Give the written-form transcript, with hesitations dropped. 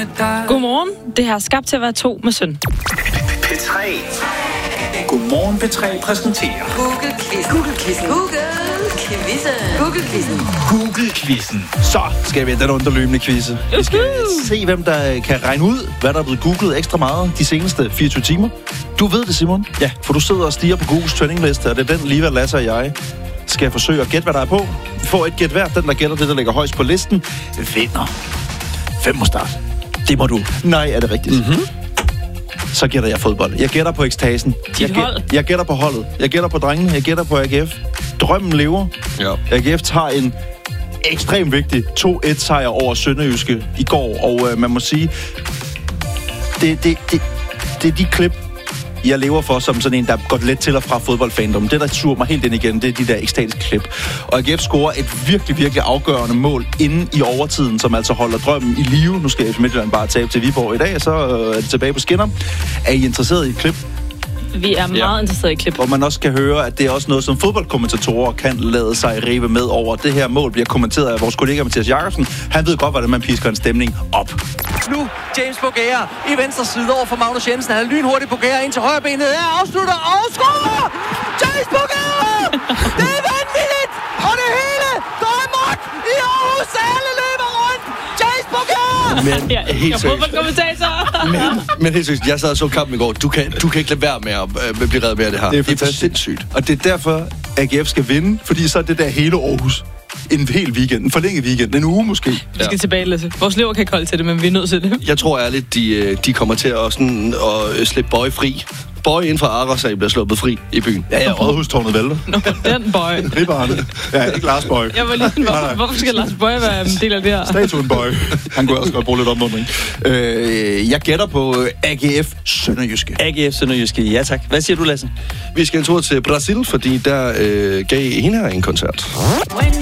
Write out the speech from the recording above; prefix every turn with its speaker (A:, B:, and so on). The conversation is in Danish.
A: med dig.
B: Godmorgen. Det her er skabt til at være 2 med søn.
A: P3. Godmorgen P3 præsenterer Google-quizzen.
C: Så skal vi have den underløbende quizze. Vi skal se, hvem der kan regne ud, hvad der er blevet googlet ekstra meget de seneste 24 timer. Du ved det, Simon. Ja, for du sidder og stiger på Googles trendingliste, og det er den lige, hvad Lasse og jeg skal forsøge at gætte, hvad der er på. Vi får et gæt hver. Den, der gætter det, der ligger højst på listen, vinder. 5 må starte. Det må du. Nej, er det rigtigt? Mm-hmm. Så gætter jeg fodbold. Jeg gætter på ekstasen. Jeg gætter på holdet. Jeg gætter på drengene. Jeg gætter på AGF. Drømmen lever. Ja. AGF tager en ekstremt vigtig 2-1-sejr over Sønderjyske i går. Og man må sige, det er de klip, jeg lever for som sådan en, der går let til og fra fodboldfandom. Det, der suger mig helt ind igen, det er de der ekstatiske klip. Og AGF scorer et virkelig, virkelig afgørende mål inden i overtiden, som altså holder drømmen i live. Nu skal FC Midtjylland bare tabe til Viborg i dag, så er det tilbage på skinner. Er I interesseret i et klip?
B: Vi er meget interesseret i klip.
C: Hvor man også kan høre, at det er også noget, som fodboldkommentatorer kan lade sig rive med over. Det her mål bliver kommenteret af vores kollega Mathias Jakobsen. Han ved godt, hvordan man pisker en stemning op.
D: Nu James Bougea i venstre side over for Magnus Jensen. Han er lynhurtigt Bougea ind til højre benet. Her afslutter og scorer! James Bougea! Det er vanvittigt! Og det hele går amok i Aarhus. Alle løber rundt. James Bougea!
C: Men helt seriøst.
E: Men helt seriøst, jeg sad og så kampen i går. Du kan ikke lade være med at blive reddet med det her.
C: Det er sindssygt. Og det er derfor, AGF skal vinde, fordi så er det der hele Aarhus. En hel weekend, en forlænget weekend, en uge måske.
B: Vi skal tilbage, Lasse. Vores lever kan ikke holde til det, men vi er nødt til det.
E: Jeg tror ærligt, de kommer til at slippe Boy fri. Boy inden for Arresag bliver sluppet fri i byen.
C: Ja, Rådhustårnet vælter.
B: Nå, den Boy.
C: Ribarne. Ja, ikke Lars Boy.
B: Jeg var lige hvorfor skal Lars Boy være en del af det her?
C: Statuen Boy. Han kunne også godt bruge lidt opmuntring. Jeg gætter på AGF Sønderjyske.
F: AGF Sønderjyske, ja tak. Hvad siger du, Lasse?
E: Vi skal en tur til Brasil, fordi der gav hende her en koncert.